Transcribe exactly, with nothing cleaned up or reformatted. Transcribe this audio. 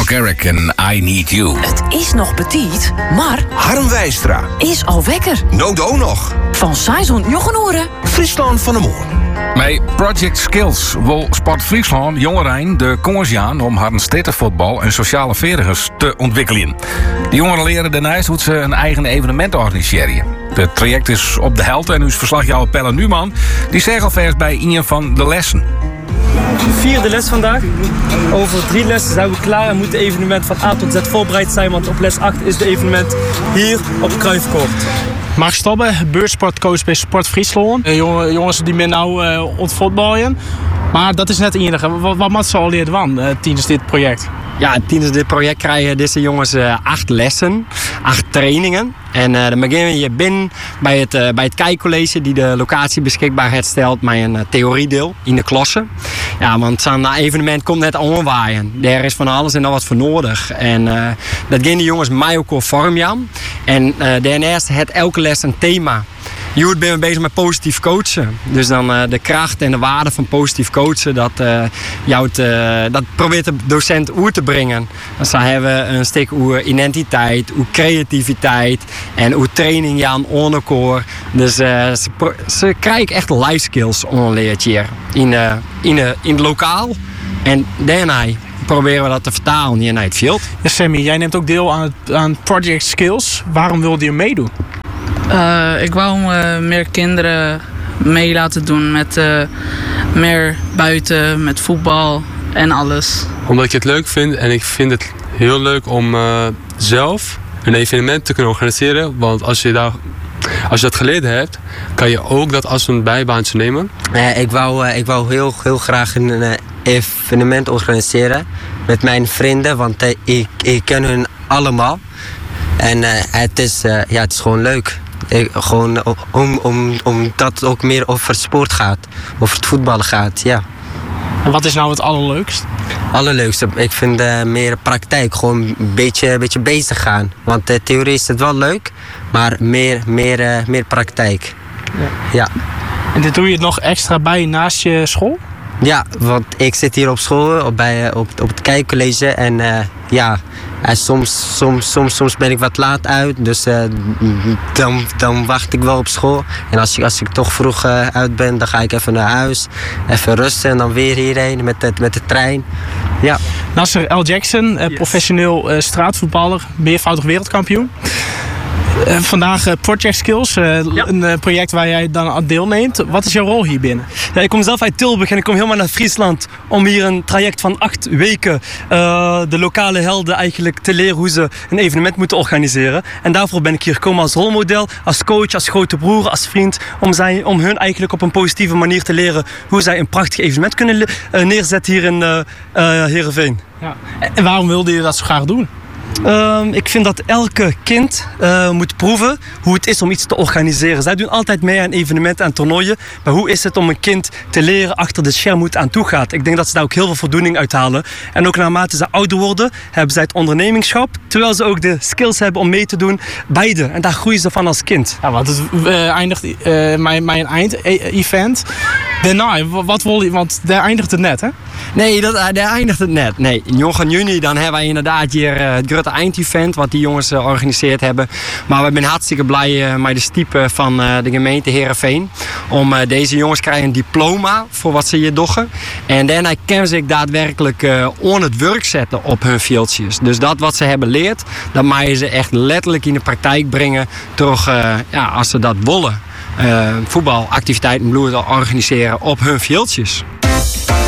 Carrick en I Need You. Het is nog petit, maar Harm Wijstra. is al wekker. Nodo nog. Van Saison Joggenoren. Friesland van de Moor. Met Project Skills wil Sport Friesland jongeren de kans aan om haar stedenvoetbal en sociale veerdigers te ontwikkelen. De jongeren leren daarnaast hoe ze een eigen evenement organiseren. Het traject is op de helft en uw verslagjouwer Pelle Numan die zegt alvast bij een van de lessen. Vierde les vandaag. Over drie lessen zijn we klaar en moet het evenement van A tot Z voorbereid zijn, want op les acht is het evenement hier op Kruifkoord. Mark Stobbe, beurtsportcoach bij Sport Friesland. Uh, jongens die ben nou uh, ontvoetballen. Maar dat is net het enige. Wat, wat moet ze al leren van uh, tijdens dit project? Ja, tijdens dit project krijgen deze jongens uh, acht lessen, acht trainingen. En uh, dan beginnen je binnen bij het, uh, bij het kijkcollege die de locatie beschikbaar stelt met een uh, theoriedeel in de klasse. Ja, want zo'n evenement komt net aanwaaien. Daar is van alles en nog wat voor nodig. En uh, dat gaan de jongens mij ook vormen. En uh, daarnaast heeft elke les een thema. Joert ben we bezig met positief coachen. Dus dan uh, de kracht en de waarde van positief coachen, dat, uh, jou het, uh, dat probeert de docent oer te brengen. Dus dan hebben we een stuk over identiteit, over creativiteit en over training ja, aan onderkoor. Dus uh, ze, ze krijgen echt life skills onleerd hier in, uh, in, uh, in het lokaal. En daarna proberen we dat te vertalen hier naar het veld. Ja, Sammy, jij neemt ook deel aan, het, aan Project Skills. Waarom wilde je meedoen? Uh, ik wou uh, meer kinderen mee laten doen met uh, meer buiten, met voetbal en alles. Omdat ik het leuk vind en ik vind het heel leuk om uh, zelf een evenement te kunnen organiseren. Want als je, daar, als je dat geleerd hebt, kan je ook dat als een bijbaantje nemen. Uh, ik wou, uh, ik wou heel, heel graag een uh, evenement organiseren met mijn vrienden, want uh, ik, ik ken hun allemaal. En uh, het, is, uh, ja, het is gewoon leuk. Ik, gewoon om, om, omdat het ook meer over sport gaat, over het voetballen gaat, ja. En wat is nou het allerleukst? Allerleukste, ik vind uh, meer praktijk, gewoon een beetje, een beetje bezig gaan. Want uh, theorie is het wel leuk, maar meer, meer, uh, meer praktijk. Ja. Ja. En dit doe je het nog extra bij naast je school? Ja, want ik zit hier op school, op, bij, op, op het kijkcollege en uh, ja, en soms, soms, soms, soms ben ik wat laat uit, dus uh, dan, dan wacht ik wel op school. En als ik, als ik toch vroeg uh, uit ben, dan ga ik even naar huis, even rusten en dan weer hierheen met de, met de trein. Ja. Nasser El Jackson, uh, professioneel uh, straatvoetballer, meervoudig wereldkampioen. Uh, vandaag uh, Project Skills, uh, ja. een uh, project waar jij dan aan deelneemt. Wat is jouw rol hier binnen? Ja, ik kom zelf uit Tilburg en ik kom helemaal naar Friesland om hier een traject van acht weken uh, de lokale helden eigenlijk te leren hoe ze een evenement moeten organiseren. En daarvoor ben ik hier gekomen als rolmodel, als coach, als grote broer, als vriend, om, zij, om hun eigenlijk op een positieve manier te leren hoe zij een prachtig evenement kunnen uh, neerzetten hier in uh, uh, Heerenveen. Ja. En waarom wilde je dat zo graag doen? Uh, ik vind dat elke kind uh, moet proeven hoe het is om iets te organiseren. Zij doen altijd mee aan evenementen en toernooien. Maar hoe is het om een kind te leren achter de scherm hoe het aan toe gaat? Ik denk dat ze daar ook heel veel voldoening uithalen. En ook naarmate ze ouder worden, hebben zij het ondernemingschap. Terwijl ze ook de skills hebben om mee te doen. Beide. En daar groeien ze van als kind. Ja, want het uh, eindigt uh, mijn, mijn eind-event. Daarna, wat wil je? Want daar eindigt het net, hè? Nee, dat, daar eindigt het net. Nee, in Jochen juni dan hebben wij inderdaad hier uh, het grote eindevent wat die jongens uh, georganiseerd hebben. Maar we zijn hartstikke blij uh, met de stiepen van uh, de gemeente Heerenveen. Om uh, deze jongens krijgen een diploma voor wat ze hier doen. En daarna kunnen ze daadwerkelijk uh, on het werk zetten op hun veldjes. Dus dat wat ze hebben geleerd, dat moeten ze echt letterlijk in de praktijk brengen. Terug, uh, ja, als ze dat willen. Uh, voetbalactiviteiten organiseren op hun veldjes.